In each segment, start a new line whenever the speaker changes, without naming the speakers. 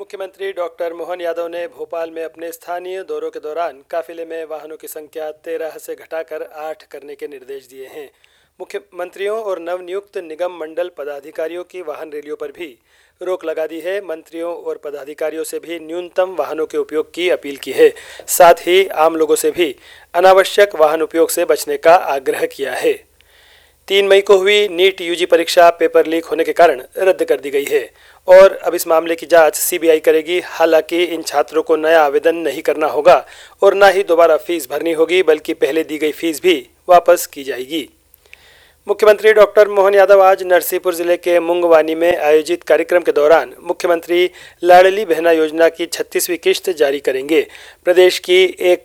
मुख्यमंत्री डॉक्टर मोहन यादव ने भोपाल में अपने स्थानीय दौरों के दौरान काफिले में वाहनों की संख्या 13 से घटाकर 8 करने के निर्देश दिए हैं। मुख्यमंत्रियों और नवनियुक्त निगम मंडल पदाधिकारियों की वाहन रैलियों पर भी रोक लगा दी है। मंत्रियों और पदाधिकारियों से भी न्यूनतम वाहनों के उपयोग की अपील की है। साथ ही आम लोगों से भी अनावश्यक वाहन उपयोग से बचने का आग्रह किया है। 3 मई को हुई नीट यूजी परीक्षा पेपर लीक होने के कारण रद्द कर दी गई है और अब इस मामले की जांच सीबीआई करेगी। हालांकि इन छात्रों को नया आवेदन नहीं करना होगा और न ही दोबारा फीस भरनी होगी, बल्कि पहले दी गई फीस भी वापस की जाएगी। मुख्यमंत्री डॉक्टर मोहन यादव आज नरसिंहपुर जिले के मुंगवानी में आयोजित कार्यक्रम के दौरान मुख्यमंत्री लाडली बहना योजना की 36वीं किश्त जारी करेंगे। प्रदेश की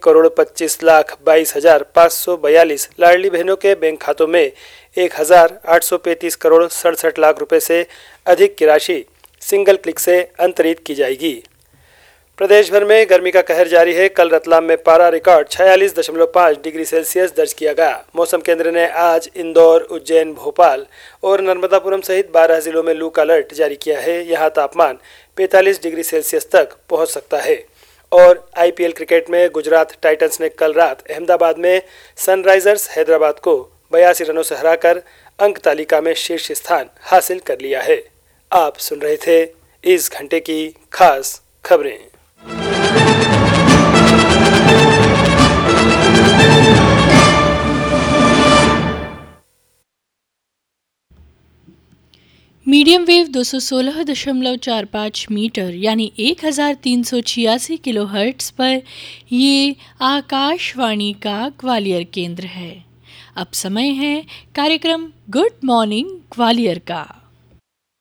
1,25,22,542 लाडली बहनों के बैंक खातों में 1,835 करोड़ 67 लाख रुपए से अधिक की राशि सिंगल क्लिक से अंतरित की जाएगी। प्रदेश भर में गर्मी का कहर जारी है। कल रतलाम में पारा रिकॉर्ड 46.5 डिग्री सेल्सियस दर्ज किया गया। मौसम केंद्र ने आज इंदौर, उज्जैन, भोपाल और नर्मदापुरम सहित 12 जिलों में लू का अलर्ट जारी किया है। यहां तापमान 45 डिग्री सेल्सियस तक पहुंच सकता है। और आईपीएल क्रिकेट में गुजरात टाइटंस ने कल रात अहमदाबाद में सनराइजर्स हैदराबाद को 82 रनों से हराकर अंक तालिका में शीर्ष स्थान हासिल कर लिया है। आप सुन रहे थे इस घंटे की खास खबरें।
मीडियम वेव 216.45 मीटर यानी 1386 किलोहर्ट्ज़ पर ये आकाशवाणी का ग्वालियर केंद्र है। अब समय है कार्यक्रम गुड मॉर्निंग ग्वालियर का।